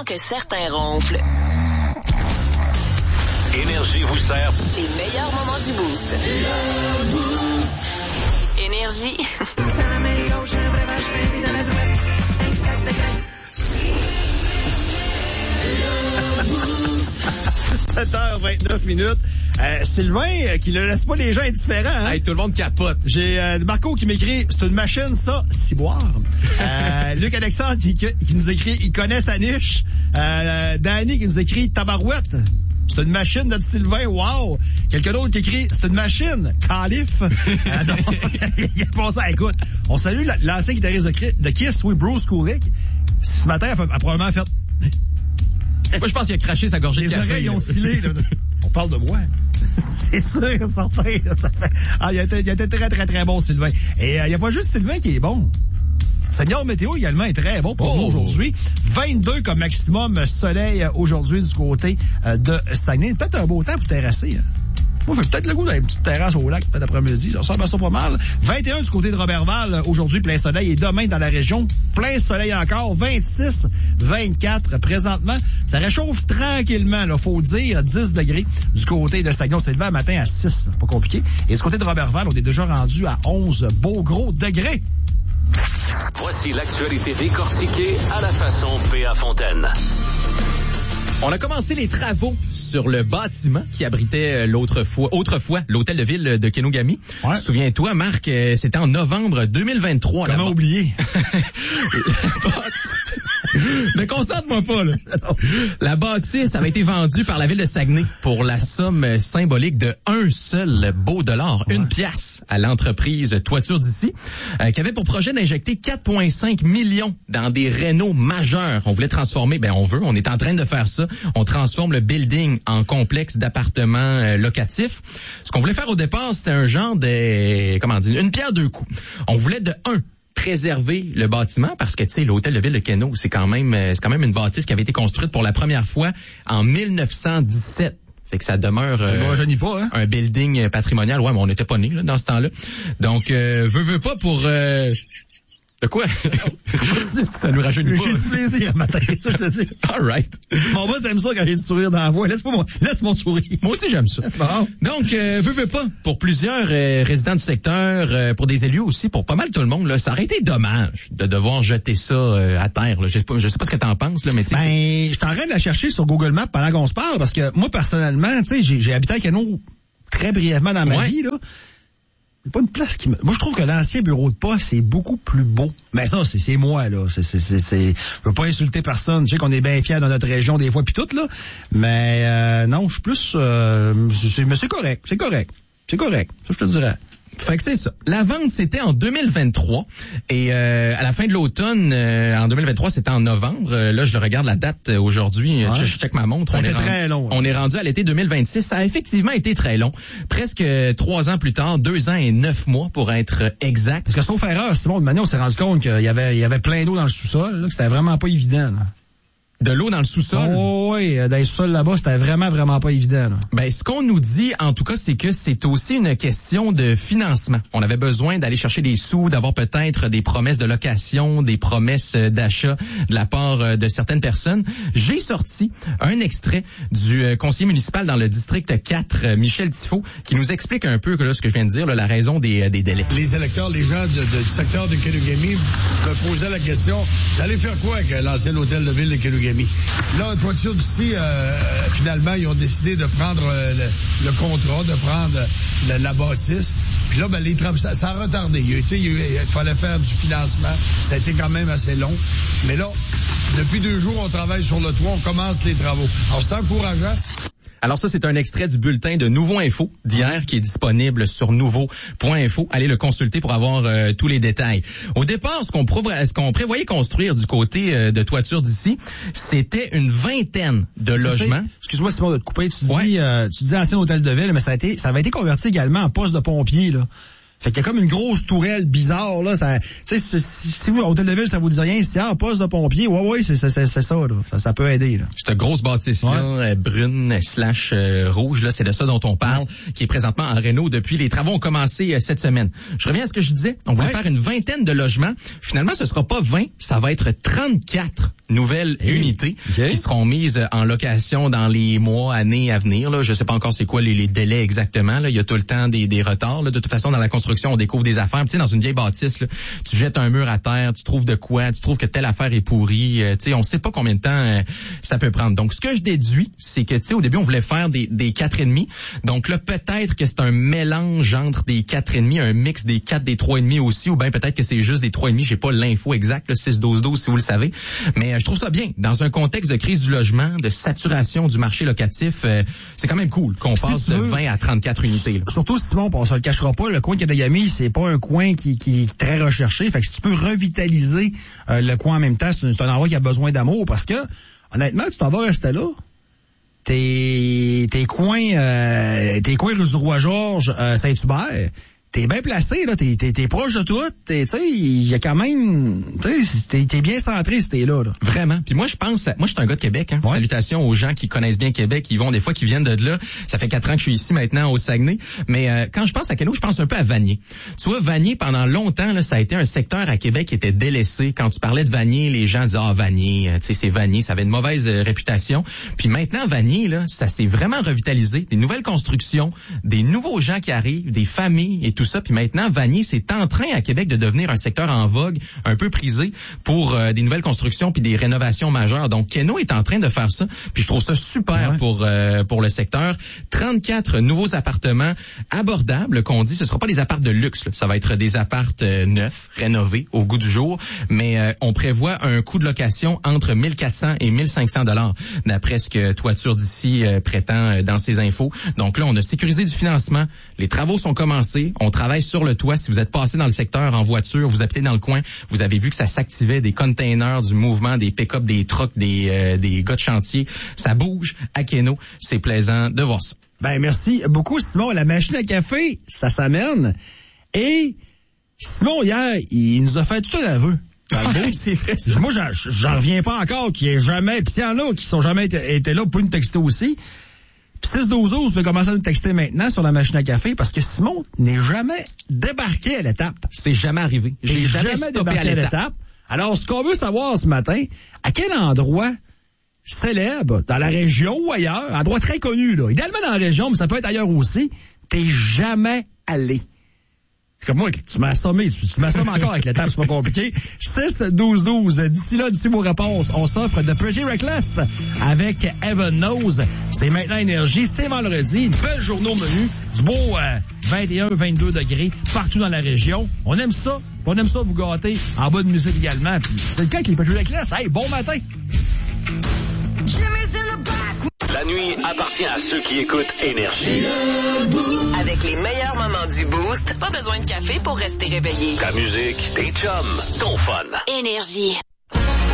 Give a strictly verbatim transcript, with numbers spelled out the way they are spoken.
que certains ronflent. Énergie vous sert Les meilleurs moments du Boost. Le Boost. Énergie. sept heures vingt-neuf minutes. Euh, Sylvain, euh, qui ne laisse pas les gens indifférents. Hein? Hey, tout le monde capote. J'ai euh, Marco qui m'écrit, c'est une machine, ça, ciboire. Euh, Luc Alexandre qui, qui nous écrit, il connaît sa niche. Euh, Danny qui nous écrit, tabarouette. C'est une machine, notre Sylvain, wow! Quelqu'un d'autre qui écrit, c'est une machine, calife. euh, donc, il a passé, écoute, on salue l'ancien guitariste de Kiss, oui, Bruce Kulick. Ce matin, elle a probablement fait... Moi, je pense qu'il a craché sa gorgée de café. Les oreilles là. ont scellé. Là. On parle de moi. C'est sûr, certain. Là, ça fait... Ah, il a, été, il a été très, très, très bon, Sylvain. Et euh, il n'y a pas juste Sylvain qui est bon. Seigneur Météo également est très bon pour oh. nous aujourd'hui. vingt-deux comme maximum soleil aujourd'hui du côté euh, de Saguenay. Peut-être un beau temps pour terrasser. Hein. Moi, j'ai peut-être le goût d'avoir une petite terrasse au lac, peut-être après-midi. Ça ressemble à ça pas mal. vingt et un du côté de Robertval, aujourd'hui, plein soleil. Et demain, dans la région, plein soleil encore. vingt-six, vingt-quatre présentement. Ça réchauffe tranquillement, là, faut dire. dix degrés du côté de Saguenay. On s'est levé un matin à six, là, pas compliqué. Et du côté de Robertval, on est déjà rendu à onze beaux gros degrés. Voici l'actualité décortiquée à la façon P A Fontaine. On a commencé les travaux sur le bâtiment qui abritait l'autre fois, autrefois l'hôtel de ville de Kenogami. Ouais. Souviens-toi, Marc, c'était en novembre deux mille vingt-trois. Comment oublier? Ne concentre-moi pas, là. La bâtisse avait été vendue par la ville de Saguenay pour la somme symbolique de un seul beau dollar, ouais. une pièce à l'entreprise Toiture d'ici, euh, qui avait pour projet d'injecter quatre virgule cinq millions dans des rénaux majeurs. On voulait transformer, ben on veut, on est en train de faire ça. On transforme le building en complexe d'appartements euh, locatifs. Ce qu'on voulait faire au départ, c'était un genre de, comment dire, une pierre deux coups. On voulait de un, préserver le bâtiment parce que tu sais l'hôtel de ville de Keno, c'est quand même c'est quand même une bâtisse qui avait été construite pour la première fois en mille neuf cent dix-sept. Fait que ça demeure euh, je pas, hein? un building patrimonial. Ouais, mais on n'était pas nés là, dans ce temps-là. Donc euh, veux veux pas pour euh, de quoi? Ça nous rajeunit pas. J'ai du plaisir matin, ça je te dis. All right. Mon boss aime ça quand j'ai du sourire dans la voix. Laisse-moi mon, laisse mon sourire. Moi aussi j'aime ça. Bon. Donc, euh, veux, veux pas, pour plusieurs euh, résidents du secteur, euh, pour des élus aussi, pour pas mal tout le monde, là, ça aurait été dommage de devoir jeter ça euh, à terre. Là. Je sais pas, je sais pas ce que t'en penses, là, mais tu sais. Ben, je suis en train de la chercher sur Google Maps pendant qu'on se parle, parce que moi personnellement, tu sais, j'ai, j'ai habité à Keno très brièvement dans ma ouais. vie, là. C'est pas une place qui me... Moi, je trouve que l'ancien bureau de poste, c'est beaucoup plus beau. Mais ça, c'est, c'est moi, là. C'est, c'est, c'est, c'est... Je veux pas insulter personne. Je sais qu'on est bien fiers dans notre région des fois, puis tout, là. Mais euh, non, je suis plus... Euh, c'est, mais c'est correct, c'est correct. C'est correct, ça, je te dirais. Fait que c'est ça. La vente, c'était en deux mille vingt-trois. Et euh, à la fin de l'automne, euh, en deux mille vingt-trois, c'était en novembre. Euh, là, je le regarde la date euh, aujourd'hui. Ouais. Je, je check ma montre. Ça a on été est rendu, très long. Hein. On est rendu à l'été deux mille vingt-six. Ça a effectivement été très long. Presque trois ans plus tard, deux ans et neuf mois pour être exact. Parce que sauf erreur, Simon, de manière, on s'est rendu compte qu'il y avait, il y avait plein d'eau dans le sous-sol. Là, que c'était vraiment pas évident. Là. De l'eau dans le sous-sol? Oh oui, dans le sous-sol là-bas, c'était vraiment, vraiment pas évident. Là. Ben, ce qu'on nous dit, en tout cas, c'est que c'est aussi une question de financement. On avait besoin d'aller chercher des sous, d'avoir peut-être des promesses de location, des promesses d'achat de la part de certaines personnes. J'ai sorti un extrait du conseiller municipal dans le district quatre, Michel Tifo, qui nous explique un peu là, ce que je viens de dire, là, la raison des, des délais. Les électeurs, les gens de, de, du secteur de Kenogami me posaient la question, d'aller faire quoi avec l'ancien hôtel de ville de Kenogami? Là, Toiture d'ici, euh, finalement, ils ont décidé de prendre euh, le, le contrat, de prendre la, la bâtisse. Puis là, ben, les travaux, ça, ça a retardé. Il, il, il fallait faire du financement. Ça a été quand même assez long. Mais là, depuis deux jours, on travaille sur le toit, on commence les travaux. Alors, c'est encourageant. Alors ça, c'est un extrait du bulletin de Nouveau Info d'hier qui est disponible sur nouveau point info. Allez le consulter pour avoir euh, tous les détails. Au départ, ce qu'on, prévo- ce qu'on prévoyait construire du côté euh, de Toiture d'ici, c'était une vingtaine de c'est logements. C'est, excuse-moi Simon de te couper, tu ouais. dis euh, tu dis ancien hôtel de ville, mais ça a été ça avait été converti également en poste de pompier là. Fait qu'il y a comme une grosse tourelle bizarre, là. Ça, tu sais, si, si vous, hôtel de ville, ça vous dit rien, si, ah, poste de pompier, ouais, ouais, c'est, c'est, c'est, c'est ça, là. Ça, ça peut aider, là. Cette grosse bâtisse-là, ouais. brune slash euh, rouge, là, c'est de ça dont on parle, ouais. qui est présentement en réno depuis les travaux ont commencé euh, cette semaine. Je reviens à ce que je disais. On voulait ouais. faire une vingtaine de logements. Finalement, ce sera pas vingt, ça va être trente-quatre nouvelles hey. unités okay. qui seront mises en location dans les mois, années à venir. Là. Je sais pas encore c'est quoi les, les délais exactement. Là. Il y a tout le temps des, des retards. Là. De toute façon, dans la construction, on découvre des affaires. Tu sais, dans une vieille bâtisse, là, tu jettes un mur à terre, tu trouves de quoi, tu trouves que telle affaire est pourrie. Euh, tu sais, on sait pas combien de temps euh, ça peut prendre. Donc, ce que je déduis, c'est que, tu sais, au début, on voulait faire des, des quatre et demi. Donc là, peut-être que c'est un mélange entre des quatre et demi, un mix des quatre, des trois et demi aussi, ou bien peut-être que c'est juste des trois et demi. J'ai pas l'info exacte, le six douze douze si vous le savez. Mais euh, je trouve ça bien. Dans un contexte de crise du logement, de saturation du marché locatif, euh, c'est quand même cool qu'on si passe de veux, vingt à trente-quatre unités. Là. Surtout, Simon, on se le cachera pas, le coin Kenegami, c'est pas un coin qui, qui est très recherché. Fait que si tu peux revitaliser euh, le coin en même temps, c'est un, c'est un endroit qui a besoin d'amour parce que, honnêtement, tu t'en vas rester là. Tes, tes coins, euh, tes coins rue du Roi-Georges, euh, Saint-Hubert, t'es bien placé, là, t'es, t'es, t'es proche de tout, tu sais, il y a quand même, tu sais, t'es, t'es bien centré si t'es là, là. Vraiment. Puis moi, je pense, moi, je suis un gars de Québec, hein. Ouais. Salutations aux gens qui connaissent bien Québec, ils vont des fois, qui viennent de là. Ça fait quatre ans que je suis ici maintenant au Saguenay. Mais euh, quand je pense à Keno, je pense un peu à Vanier. Tu vois, Vanier, pendant longtemps, là, ça a été un secteur à Québec qui était délaissé. Quand tu parlais de Vanier, les gens disaient, ah, Vanier, tu sais, c'est Vanier, ça avait une mauvaise euh, réputation. Puis maintenant, Vanier, là, ça s'est vraiment revitalisé. Des nouvelles constructions, des nouveaux gens qui arrivent, des familles et tout ça. Puis maintenant, Vanier, c'est en train à Québec de devenir un secteur en vogue, un peu prisé pour euh, des nouvelles constructions puis des rénovations majeures. Donc, Keno est en train de faire ça. Puis je trouve ça super ouais. pour euh, pour le secteur. trente-quatre nouveaux appartements abordables, qu'on dit. Ce ne sera pas des apparts de luxe. Là. Ça va être des apparts euh, neufs, rénovés, au goût du jour. Mais euh, on prévoit un coût de location entre mille quatre cents et mille cinq cents dollars, d'après ce que Toiture d'ici euh, prétend euh, dans ses infos. Donc là, on a sécurisé du financement. Les travaux sont commencés. On travaille sur le toit. Si vous êtes passé dans le secteur en voiture, vous habitez dans le coin, vous avez vu que ça s'activait, des containers, du mouvement, des pick-up, des trucks, des, euh, des gars de chantier. Ça bouge à Keno. C'est plaisant de voir ça. Ben, merci beaucoup, Simon. La machine à café, ça s'amène. Et Simon, hier, il nous a fait tout un aveu. Ouais, c'est vrai, ça. Moi, j'en, j'en reviens pas encore qu'il y ait jamais... Puis s'il y en a qui sont jamais été, été là, vous pouvez nous texter aussi. Puis six douze douze, vous pouvez commencer à nous texter maintenant sur la machine à café parce que Simon n'est jamais débarqué à l'étape. C'est jamais arrivé. J'ai jamais, jamais débarqué à l'étape. à l'étape. Alors, ce qu'on veut savoir ce matin, à quel endroit célèbre, dans la région ou ailleurs, endroit très connu, là, idéalement dans la région, mais ça peut être ailleurs aussi, t'es jamais allé. C'est comme moi, tu m'as assommé, tu, tu m'assommes encore avec l'étape, c'est pas compliqué. six douze douze, d'ici là, d'ici vos réponses, on s'offre de Pretty Reckless avec Heaven Knows. C'est maintenant Énergie, c'est vendredi, une belle journée au menu, du beau euh, vingt et un vingt-deux degrés partout dans la région. On aime ça, on aime ça vous gâter en bas de musique également. Puis c'est le cas avec les Pretty Reckless. Hey, bon matin! La nuit appartient à ceux qui écoutent Énergie. Avec les meilleurs moments du Boost, pas besoin de café pour rester réveillé. Ta musique, tes chums, ton fun. Énergie.